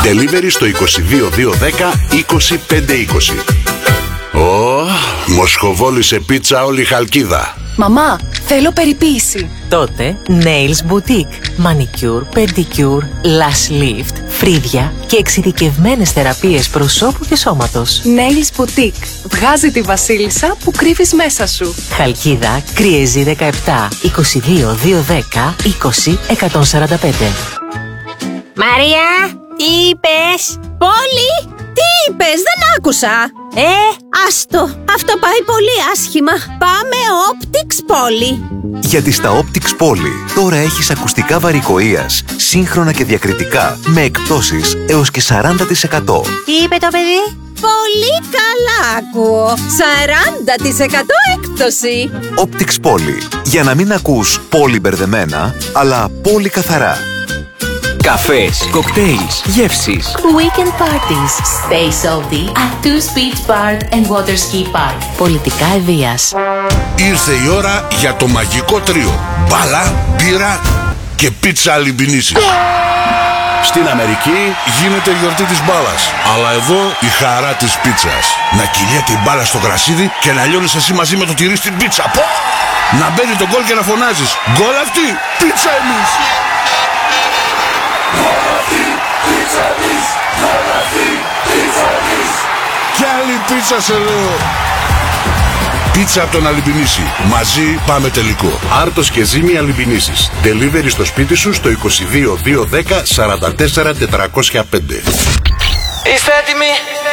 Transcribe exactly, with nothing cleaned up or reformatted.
Delivery στο είκοσι δύο δύο δέκα είκοσι πέντε είκοσι. Ω, Μοσχοβόλη σε πίτσα όλη η Χαλκίδα. Μαμά, θέλω περιποίηση. Τότε Nails Boutique. Manicure, Pedicure, Lash Lift, φρύδια και εξειδικευμένες θεραπείες προσώπου και σώματος. Nails Boutique. Βγάζει τη βασίλισσα που κρύβεις μέσα σου. Χαλκίδα, Κριεζή δεκαεπτά, είκοσι δύο δύο δέκα είκοσι εκατόν σαράντα πέντε. Μαρία, τι είπες? Πόλη, τι είπες? Δεν άκουσα. Ε, Άστο, αυτό πάει πολύ άσχημα. Πάμε Optics Πόλη. Γιατί στα Optics Πόλη τώρα έχεις ακουστικά βαρικοείας, σύγχρονα και διακριτικά, με εκπτώσεις έως και σαράντα τοις εκατό. τι είπε το παιδί? Πολύ καλά ακούω. σαράντα τοις εκατό έκπτωση. Optics Πόλη. Για να μην ακούς πολύ μπερδεμένα, αλλά πολύ καθαρά. Καφές, κοκτέιλς, γεύσεις. Weekend parties. Stay salty at Two Beach Bar and Water Ski Park. Πολιτικά Ευβοίας. Ήρθε η ώρα για το μαγικό τρίο. Μπάλα, μπύρα και πίτσα αλιμπινίσης. Στην Αμερική γίνεται η γιορτή της μπάλας. Αλλά εδώ η χαρά της πίτσας. Να κυλιέται η μπάλα στο κρασίδι και να λιώνεις εσύ μαζί με το τυρί στην πίτσα. Πω! Να μπαίνει το γκολ και να φωνάζεις. Γκολ αυτή, πίτσα εμείς! Κι άλλη πίτσα σε λέω. Πίτσα από τον Αλιμπινίση. Μαζί πάμε τελικό. Άρτος και Ζήμη Αλιμπινίσης. Delivery στο σπίτι σου στο είκοσι δύο δύο δέκα σαράντα τέσσερα τετρακόσια πέντε. Είστε έτοιμοι?